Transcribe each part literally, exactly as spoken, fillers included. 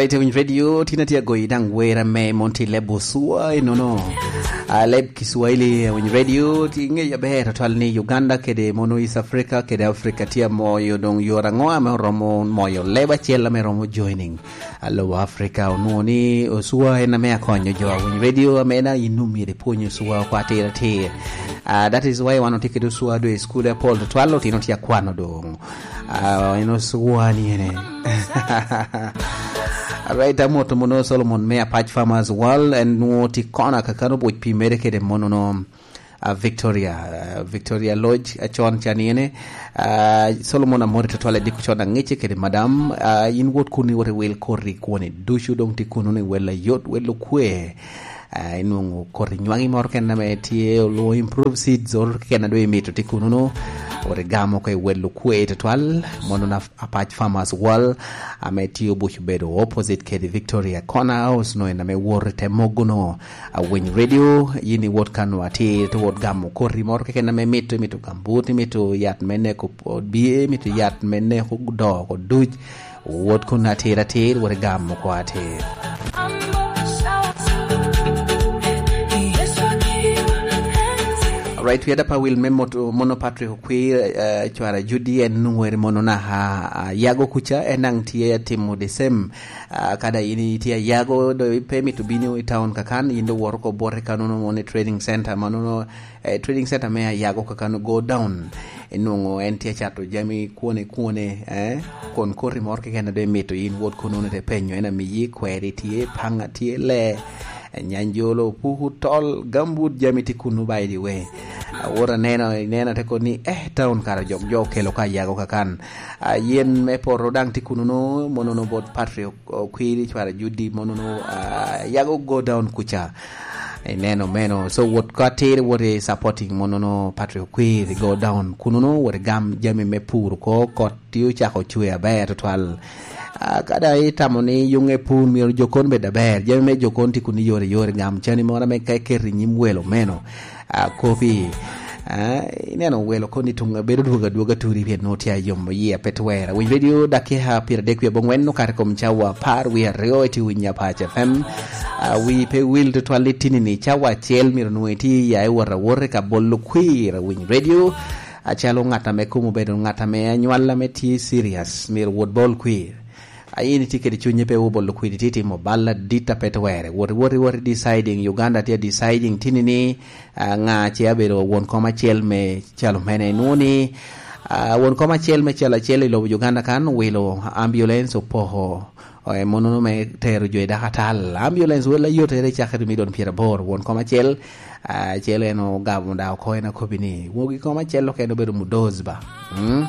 Alright, in radio tinatia goidang wera me monti lebo suai no no. Uh, leb Kiswahili in radio tinge ya behera twalni Uganda kede mono East Africa kede Africa tia moyo dong yorangoa me romo moyo leba chela me romo joining. Allo Africa ononi suai na me akonyo jo in radio amena inumi de ponyo suai kwa tera te. Uh, that is why wano tike do suai do school ya Paul twalo tinotia kwano dong. Uh, ino suai ni ene. Alright, amoto mono Solomon me patch farmers wall and no tikona kakano boy pi mereke de mono no uh, Victoria uh, Victoria Lodge a chon chaniene uh, Solomon amore tatwale diku chona ngeche kede madam uh, in wot kuni wote wel kori kone dushu dong tikunu ne wela yot welo kwe uh, inu kori nywangi morken na me tie lo improve seeds or kena do imito tikunu no ore gamo kay welu kwe tatwal mono na apach farmers wall ametio bush bedo opposite kedi Victoria corner house no na me worte moguno a win radio yini wot kanu ati to wot gamo kori mor ke na me mito mito kambuti mito yat mene ko bie mito yat mene ko do ko duj wot kunati rati ore gamo ko ati. Right, we had a will memo to monopatri kwi uh, chwara Judy and nuwere monona ha uh, yago kucha enang tia timu de sem uh, kada ini tia yago do pemi to bini town kakan indo worko bore kanono mone trading center manono uh, trading center me yago kakano go down enungo entia chato jami kuone kuone eh kon kori morke kena de meto in wot kono ne penyo ena mi kweri tie panga tie le nyanjolo puhu tol gambut jamiti kunu baydi we wora nena nena te ko ni eh town kara jog jog kelo ka yago kakan uh, yen me poro dang ti kunu no monono bot patri kwiri chwara Judy monono uh, yago go down kucha neno meno so what kate what is supporting monono patri kwiri go down kunu no wor gam jami me pur ko kotiu cha ko chwe ba to twal Uh, kada itamo ni yunge pun mi jokon be daber je me jokon ti kuni yore yore ngam chani mora me kai kerri nyim welo meno uh, kopi uh, ineno welo koni tunga bedo duga duga turi pe no tia yom ye petwera we video dake ha pir de kwe bongwen no kar kom chawa par we rio ti winya pa fm uh, we pe will to twalitini ni chawa chel mir no ti ya wora wore ka bollu kwira win radio achalo ngata me kumu bedo ngata me nywala me ti serious mir wood ball kwir ayini tiketi chunye pe ubo liquidity mo balla dita petwere wori wori wori deciding Uganda tia deciding tinini uh, nga chia bero won koma chel me chalo mene nuni uh, won koma chel me chala chel lo Uganda kan wilo ambulance opoho o e monono me teru joy da hatal ambulance wala yote re chakri mi don pira bor won koma chel uh, chel eno gabu da ko ena kobini wogi koma chel lo keno bedo mudozba hmm?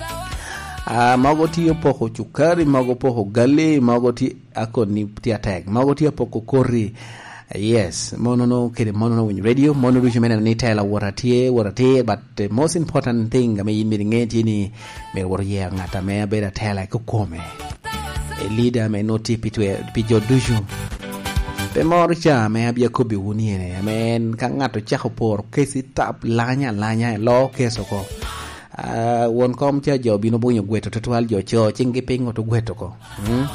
Uh, mago tiyo poko chukari, mago poko gali, mago ti ako ni tia tag, mago tiyo poko kori. Uh, yes, mono no kede mono no win radio, mono do jumena ni tela waratie, waratie, but the most important thing ame yimiri ngeti ni me warye ngata me beda tela kukome. A leader me noti pitwe pijo duju. Pe morcha me abia kobi wuniene, amen kangato chako por kesi tap lanya lanya lo keso ko. Uh, won kom cha jo bino bunyo gweto totwal jo cho chingi pingo to gweto ko hmm?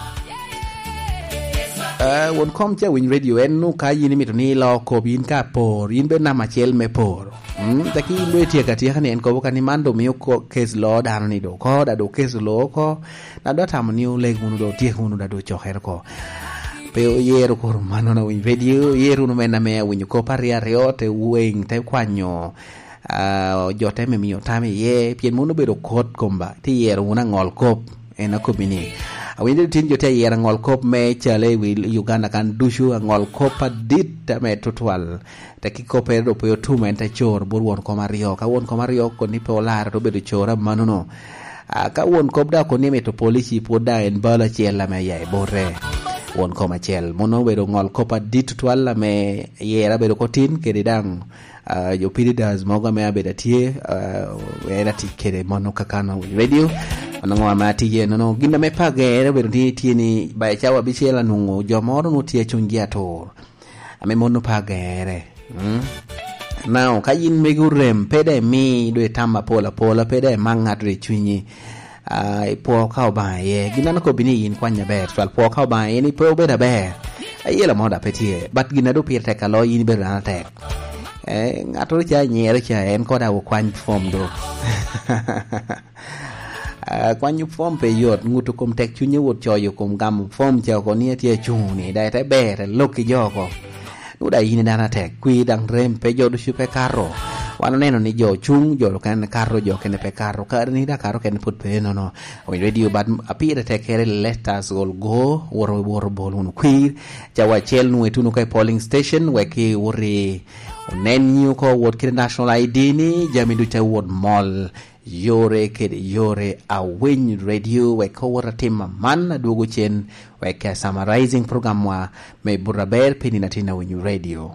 uh, won kom cha win radio en nu ka yini mito ni lo ko bin ka por in be na machel me por hmm? Taki ndo tia katia kani en ko kani mando miyo ko kes lo dano ni do ko da do kes lo ko na do tamu niu leg munu do tia munu da do cho her ko pe yero ko mano na win radio yero no mena me win ko paria reote wing te kwanyo Uh, jote me miyo tame ye pien muno bedo kot komba ti yero una ngol kop ena kopini awinde tin jote yero ngol kop me chale wi Uganda kan dushu ngol kopa dit me tutwal ta ki kope do po tu men ta chor bur won ko mario ka won ko mario ko ni po lar to bedo chora manuno uh, ka won kop da ko ni me to polici po da en bala chela me ye borre won ko ma chel mono bedo ngol kopa dit tutwal me yera bedo kotin ke dang Uh, yo piridas moga me abeda tie uh, era tikere mono kakana radio onango amati ye no ginda me pagere bedo tie ni ba chawa bichela nungo jomoro no tie chungia to ame mono pagere hmm? Now kayin megurem pede mi do tamba pola pola pede mangat re chunyi ai poเข้าบ่ายe gina ko bini in kwanya ber twal poเข้าบ่ายni po beda ber ai la moda petie bat gina do pirte kalo in ber na tek e ngato cha nyere cha en ko da kwany form do kwany form pe yot ngutu kom tek chunye wot choyo kom gam form cha ko ni tie chu ni dai te ber lokki jo ko nu dai in na tek qui dang rem pe jo do su pe carro wana neno ni jo chung jo kan carro jo ken pe carro ka ni da carro ken put pe no no o radio bad api da take care let us all go wor wor bol un queer ja wa chel nu etu no kai polling station we ki wori onen you ko wot ki national I D ni jami du ta wot mall yore ke yore a win radio we ko wora tim man dugo chen we ka summarizing program wa me buraber penina tina win radio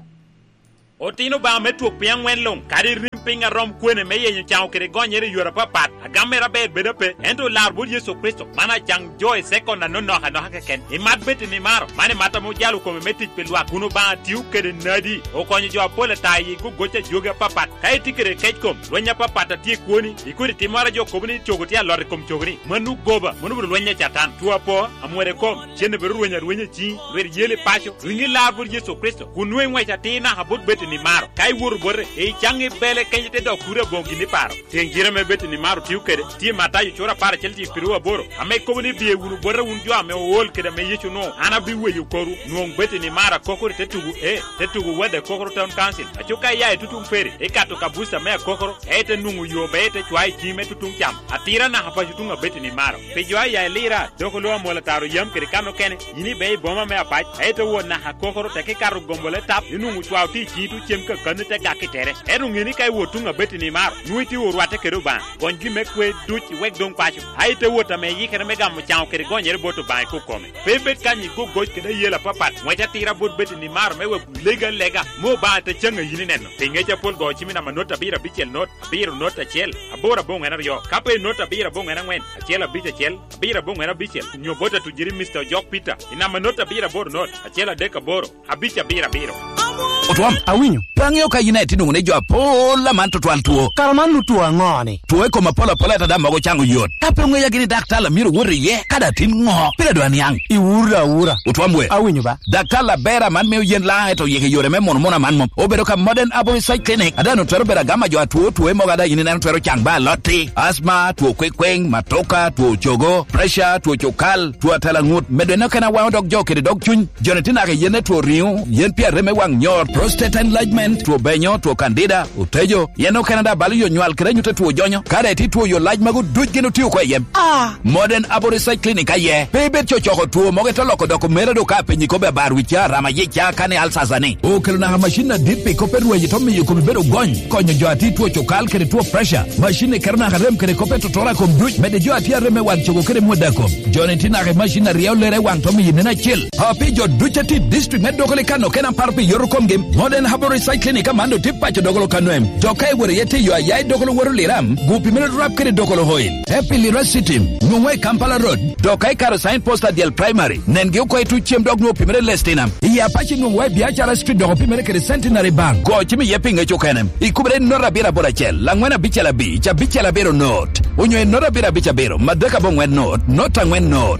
Otino ba metu piang wen long kari rimping arom kwene me yenyu chao kere gonyere yura papat agamera be bedepe endo larbu Yesu Kristo mana jang joy second na no no ha no ha ken imat beti ni maro mane mata mo jalu ko metit pelwa kuno ba tiu kere nadi o konyo jo pole tayi ku gocha joga papat kay tikere kechkom lonya papat ti kwoni ikuri timara jo kobni chogoti alor kom chogni manu goba manu lonya chatan tuapo amwere kom chene beru lonya lonya chi wer yele pacho ringi larbu Yesu Kristo kunwe ngwa chatina habut beti ni maro kai wur bore e changi bele kayite do kure bongi ni paro tengira me beti ni maro tiu kede ti mata yu chora para chelti piruwa boro ame ko ni biye wuru bore wun jo ame wol kede me yichu no ana bi weyu koru no beti ni mara kokoro tetugu e tetugu wede kokoro town council achuka ya e tutung feri e kato kabusa me kokoro e te nungu yo be te chwai kime tutung cham atira na hapa jutunga beti ni maro pe jo ya lira doko lo mo la taro yam kede kano kene yini be boma me apach e te wona ha kokoro te ke karu gombole tap nungu chwa ti chitu chemka kanu te gakitere eru ngini kai wotunga beti ni maro nuiti urwate kero ban gongi mekwe duchi weg dong pacho aite wota me yikere me gam chao kere gonyere boto ban ko kome pebet kanyi go goj kede yela papat mwacha tira bot beti ni maro mewe lega lega mo ba te changa yini neno tingecha pol go chimina manota bira bichel not bira nota chel abora bonga na yo kape nota bira bonga na ngwen achela bicha chel bira bonga na bichel nyobota tujiri Mister Jock Peter ina manota bira bor not achela deka boro abicha bira biro Otwam awinyo bang'yo ka yine tinung ne jo pola man to twal tuo karaman lu tuo ngone tuo ko mapola pola ta dama go chango yot kape ngwe ya gini daktala miro wori ye kada tin ngo pira dwan yang iwura ura Otwam we awinyo ba daktala bera man me yen la to yeke yore me mon mona man mom obedo ka modern abo site clinic adano twero bera gama jo tuo tuo mo gada yine nan twero chang ba loti asma tuo kwekweng matoka tuo chogo pressure tuo chokal tuo talangut medeno kana wa dog jo kede dog chun jonetina ke yene tuo riu yen pia reme wang nyor prostate enlargement tuo benyo tuo candida utejo yeno Canada bali yo nywal krenyu te tuo jonyo kare ti tuo yo laj magu duj gino tiyo kwa yem ah modern aboricide clinic aye bebe cho choko tuo moge to loko doko mere do ka penyi ko be barwicha rama yicha kane alsazani o kelo na machine dipi ko perwe yito mi yuko bero gony konyo jo ati tuo chokal kere tuo pressure machine kerna harem kere ko peto tora kom duj mede jo ati reme wan choko kere mweda kom jonetina ke machine riao lere wan to mi yinena chill hapi jo duchati district medo kole kano kena parpi yoro kom game modern aboricide clinic amando tipa cho dogolo kanwem jokai wore yete yo ayai dogolo woro liram gupi mele rap kere dogolo hoil happy lira city nyungwe Kampala road dokai karo sign poster del primary nenge uko etu chem dog no pimere lestinam iya pachi nyungwe biachara street dogo pimere kere centenary bank go chimi yepinge chokenem ikubere nora bira bora chel langwena bichela bi cha bichela bero not unyo nora bira bicha bero madaka bongwen not not angwen not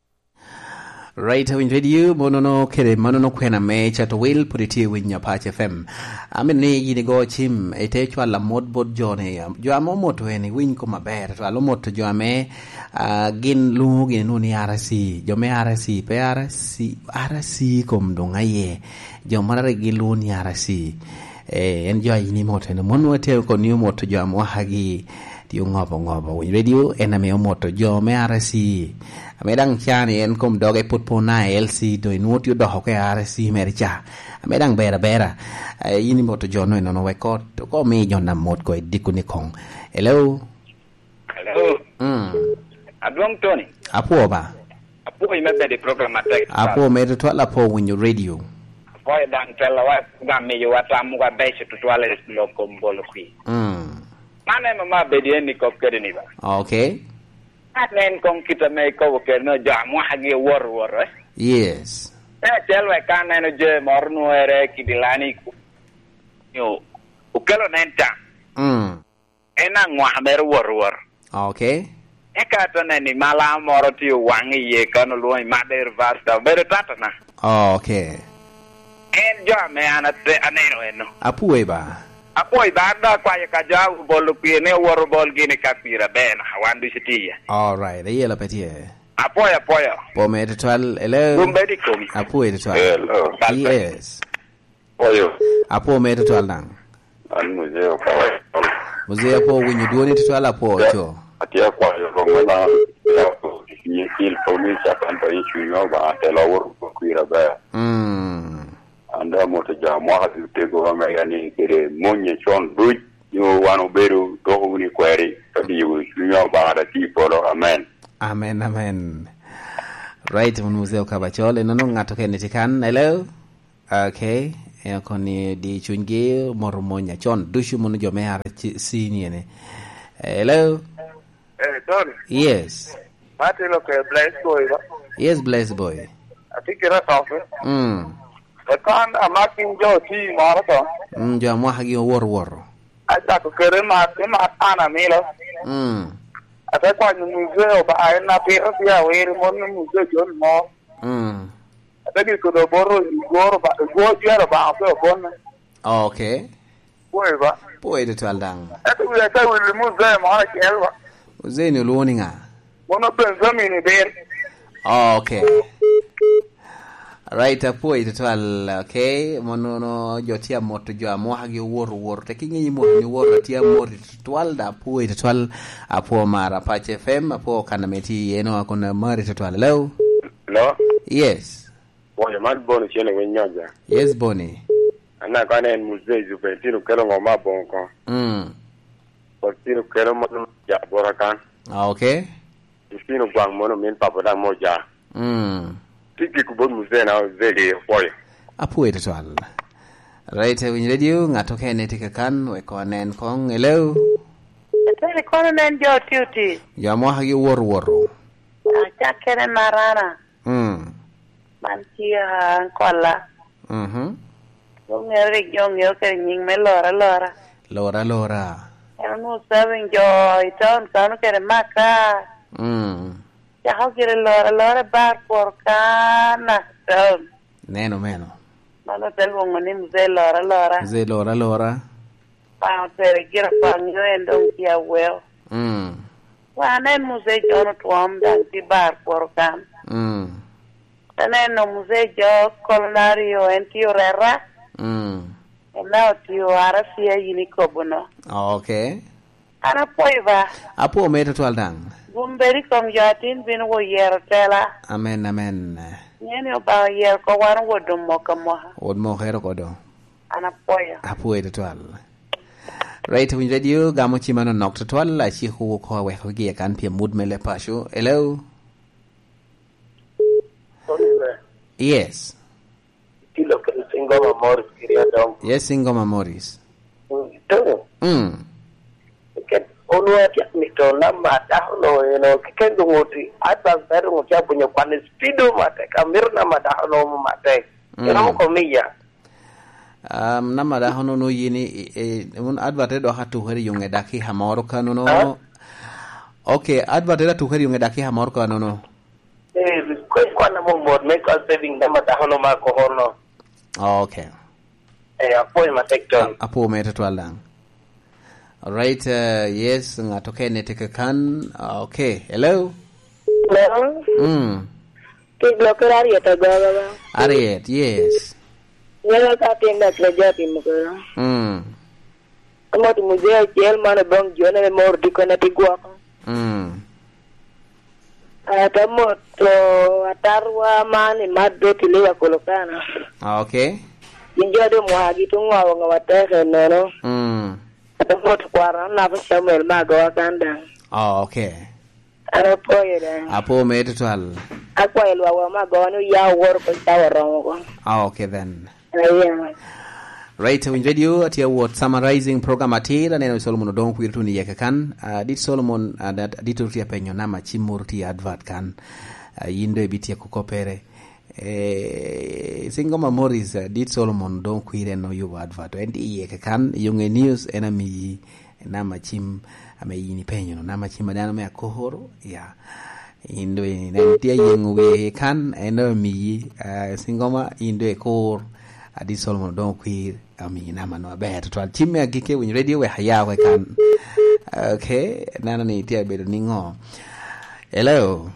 Right when video monono kere monono kwena me chato will purity winya patch F M amene yini go chim ete chwa la mod bod jone jo amo moto eni win ko maber to alo moto jo ame gin lu gin nu ni R C jo me R C pe R C R C kom donga ye jo marare gin lu ni R C eh en jo yini moto no mon wote ko ni moto jo amo hagi dio ngobo ngobo win radio ename moto jo me R C ame dang chani en kom doge put po na L C do inut yu doho ke R C mericha ame dang bera bera yini moto jono no no we ko to ko mi jonna mot ko dikuni kong hello hello mm adwong Tony apo ba apo imebe the program attack apo me to la po win radio apo dang tell wa gamme yo watamu ga beche to twale lo kombolo ki mm mane mama bedien ni ko kede ni ba okay anen kong kita me ko ke no jamu hage wor wor eh yes eh telwe kan no je mornu ere kidilani yo ukelo nenta mm ena ngwa mer wor wor okay Eka to ni mala moro ti wangi ye kono luoi mader vasta bedo tata na. Oh, okay. En jo me anate aneno eno. Apuwe ba. Apuwe ba da kwa ya kaja bolo pie ne woro bol gine kapira bena wandu sitia. All right, yela petie. Apuwe apuwe. Po me to twal hello. Gumbedi kum. Apuwe to twal. Hello. Yes. Oyo. Apo me to twal nang. An muzeo kwa. Muzeo po winyu duoni to twal apo cho. Atia kwa yo ngona ya ni kil polisi akanta ichu yo ba tela woro kuira ba. Mm. Anda moto jamu hadu tego ma yani kere monye chon buj yo wano beru to ni kweri kadi yo yo ba da ti polo amen. Amen, amen. Right, mun muzeo kabachole nono ngato kenetikan. Hello. Okay. E koni di chungi mormonya chon dushu mun jo me har sini ne. Hello. Eh, Tony. Yes. Mate lo ke bless boy ba. Yes, blessed boy. Atikira tofe. Mm. Kan amakin jo ti mara to. Mm, jo mo hagi wor wor. Ata ko kere ma ma ana melo. Mm. Ata kwa ni muzeo ba ai na pe ya were mon ni muzeo jon mo. Mm. Ata ki ko do boro goro ba go jero ba ko bon. Okay. Boy ba. Boy de twaldang. Ata wi ata wi muzeo ma ke elwa. Zeni luoninga. Mono penzo ni ber. Okay. Right, apo itwal, okay, mono no jotia moto jo amo hagi wor wor te kinyi mo ni wor tia mor twal da apo itwal apo mara Pache F M apo kana meti eno akona mari twal hello. Hello. Yes. Oyo mad bono chene wenyaja. Yes, Bonnie. Ana kana en muzee jupentino kelo ngoma bonko. Mm. Portino kelo mo ya borakan. Okay. Dipino gwang mono min papoda moja. Mm. Tiki kubon muzee na zeli foyo. Apo itwal. Right, when radio ngato keneti kan we konen kong hello. Tele kono nen jo tuti. Jo amo hagi wor wor. Acha kene marana. Mm. Mantia kola. Mhm. Ngere jo ngeo ke nying me lora lora. Lora lora. Eno saben jo iton kanu kere maka. Mm. Ya ho kere lora lora bar por kana. Don. Neno meno. Mano tel bongo ni mze lora lora. Ze lora lora. Pa tere gira panyo endong kia well. Mm. Wane mze jono tuam dan ti bar por kan. Mm. Teneno mze jo colonario entio rera. Mm. Now tio ara sia yini kobuno. Okay. Ana poiva. Apo meto twaldang. Bumberi kom jatin bin wo yer tela. Amen, amen. Nyeni oba yer ko wan wo dum moka moha. Od mo hero kodo. Ana poya. Apo eto twal. Right, when radio gamo chimano nokto twal la chi hu ko we ko gi kan pie mood mele pasho. Hello. Yes. Kilo ke singo amor kiria dong. Yes, singo memories. Ito. Mm. Ken onu atia mito namba dahno eno kendo ngoti ata pero ngoti punya pan speedo mate kamir nama dahno mate. Kero ko miya. Um nama dahno no yini e un advert do hatu heri yunge daki hamoro kanono. Okay, advert da tu heri yunge daki hamoro kanono. Eh, ko ko na mo mod me ko saving nama dahno ma ko horno. Okay. Eh, apo ma tekton. Apo meta twaldang. All right, uh, yes, ngatoke neteke kan. Okay, hello. Hello. Mm. Ki blocker Ariet agawa ba. Ariet, yes. Ngela ka tinda treja timuko. Mm. Amo tu muzeo jel mana bang jona le mor di kona tigwa. Mm. Ata moto atarwa mani maddo tiliwa kolokana. Okay. Injado mwagi tungwa wanga wateke nono. Mm. Ata moto kwara na fa Samuel magawa kanda. Oh, okay. Ana poye da. Apo meta twal. Akwa elwa wa magawa no ya wor ko tawarongo ko. Oh, okay then. Ayan. Right, when radio at your word summarizing program atira neno Solomon don kwirtu ni yeke kan. Uh, dit Solomon uh, dat diturti apenyo nama chimurti advert kan. Uh, yindo biti kukopere. Eh, singo memories uh, dit Solomon don kwire no yuba advert. Endi yeke kan yunge news enami nama chim ame yini penyo no nama chim dano me kohoro ya indo ne tia yengu we kan eno mi singoma indo e kor adi solomon don kwir ami nama no be to chim me gike win radio we haya we kan okay nana ni tia be ni ngo hello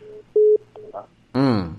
mm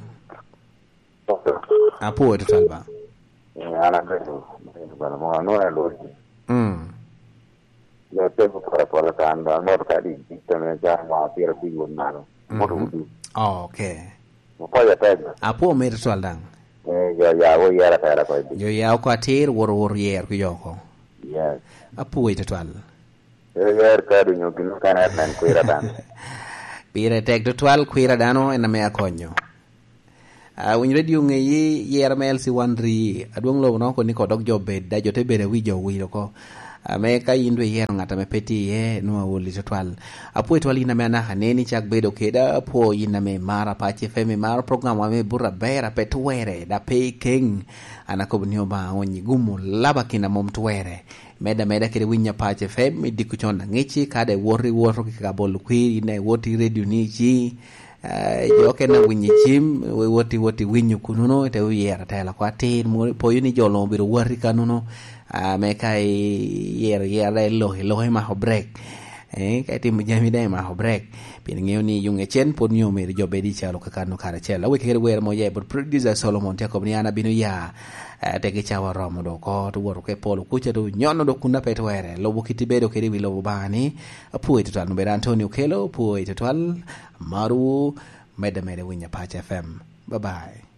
apo to talba ana ko bana mo no elo mm le tengo para para tanda no ka di tene ja ma tira bi wonno mo do okay mo pa ya pega apo me to taldan eh ya ya wo ya ra ra ko yo ya ko atir wor wor yer ku yoko yes apo to tal eh yer ka du nyo kinu kana nan ko ira dan pire tek to twal ku ira dano en me akonyo a win radio ngi yer mel si wandri adwong lo no ko ni ko dog jobe da jote bere wi jo wi ko ame ka yindwe yer ngata me peti ye no woli to twal apo to ali na me na haneni chak bedo keda apo yina me mara pa che femi mara program wa me burra bera petwere da pe king ana ko nyo ba onyi gumu laba kina mom twere meda meda kede winya pa che fem diku chonda ngichi kade worri worro ka bol kwi ne woti radio ni chi jo ke na winyi chim we woti woti winyu kununo te yer tela kwa tin mo po yuni jolo biro worri kanuno a me kai yer yer lo lo ma ho break eh kai tim jami dai ma ho break pin ngeo ni yung echen pon yo me jo be di chalo ka kanu kara chela we ke wer mo ye but producer Solomon te ko ni ana binu ya te ke chawa romo do ko to wor ke polo ku che do nyono do kuna pet were lo bukiti be do ke wi lo bani apu to tal no be Antonio Kelo pu to tal maru meda meda winya pa F M bye bye.